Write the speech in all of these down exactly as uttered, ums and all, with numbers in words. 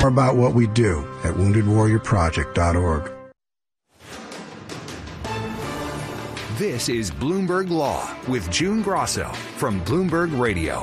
more about what we do at wounded warrior project dot org. This is Bloomberg Law with June Grosso from Bloomberg Radio.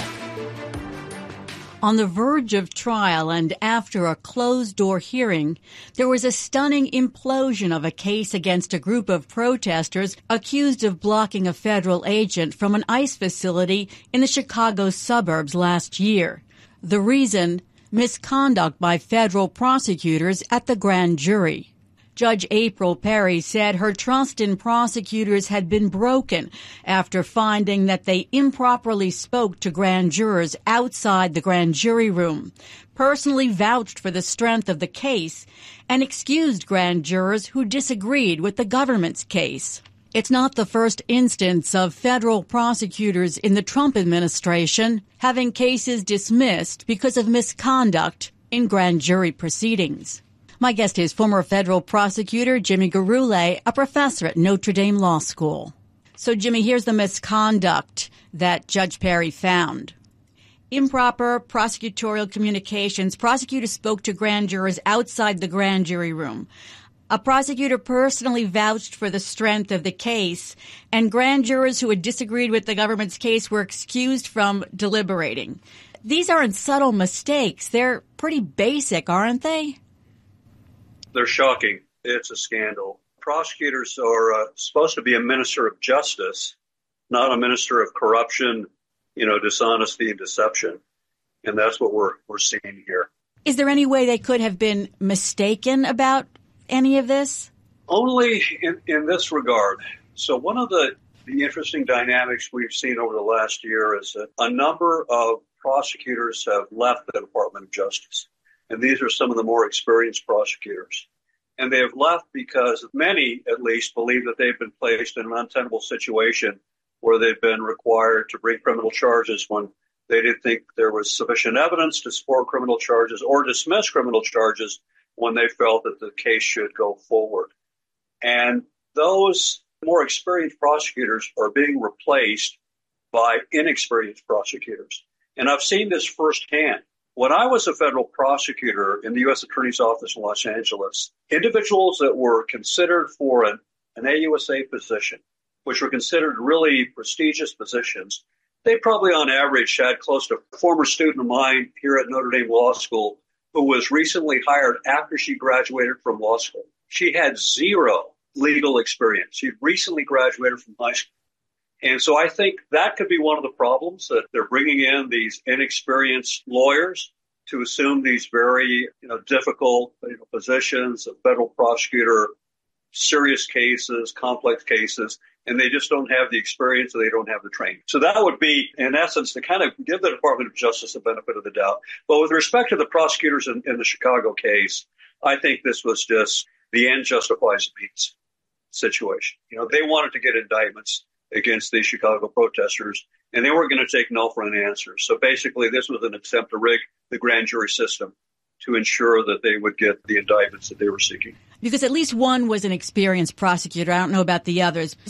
On the verge of trial and after a closed-door hearing, there was a stunning implosion of a case against a group of protesters accused of blocking a federal agent from an ICE facility in the Chicago suburbs last year. The reason? Misconduct by federal prosecutors at the grand jury. Judge April Perry said her trust in prosecutors had been broken after finding that they improperly spoke to grand jurors outside the grand jury room, personally vouched for the strength of the case, and excused grand jurors who disagreed with the government's case. It's not the first instance of federal prosecutors in the Trump administration having cases dismissed because of misconduct in grand jury proceedings. My guest is former federal prosecutor Jimmy Gurulé, a professor at Notre Dame Law School. So, Jimmy, here's the misconduct that Judge Perry found. Improper prosecutorial communications. Prosecutors spoke to grand jurors outside the grand jury room. A prosecutor personally vouched for the strength of the case, and grand jurors who had disagreed with the government's case were excused from deliberating. These aren't subtle mistakes. They're pretty basic, aren't they? They're shocking. It's a scandal. Prosecutors are uh, supposed to be a minister of justice, not a minister of corruption, you know, dishonesty and deception. And that's what we're we're seeing here. Is there any way they could have been mistaken about any of this? Only in, in this regard. So one of the, the interesting dynamics we've seen over the last year is that a number of prosecutors have left the Department of Justice. And these are some of the more experienced prosecutors. And they have left because many, at least, believe that they've been placed in an untenable situation where they've been required to bring criminal charges when they didn't think there was sufficient evidence to support criminal charges or dismiss criminal charges when they felt that the case should go forward. And those more experienced prosecutors are being replaced by inexperienced prosecutors. And I've seen this firsthand. When I was a federal prosecutor in the U S Attorney's Office in Los Angeles, individuals that were considered for an, an A U S A position, which were considered really prestigious positions, they probably on average had close to a former student of mine here at Notre Dame Law School who was recently hired after she graduated from law school. She had zero legal experience. She recently graduated from high school. And so I think that could be one of the problems, that they're bringing in these inexperienced lawyers to assume these very, you know, difficult you know, positions of federal prosecutor, serious cases, complex cases, and they just don't have the experience or they don't have the training. So that would be, in essence, to kind of give the Department of Justice the benefit of the doubt. But with respect to the prosecutors in, in the Chicago case, I think this was just the end justifies the means situation. You know, they wanted to get indictments against the Chicago protesters, and they weren't going to take no for an answer. So basically, this was an attempt to rig the grand jury system to ensure that they would get the indictments that they were seeking. Because at least one was an experienced prosecutor. I don't know about the others.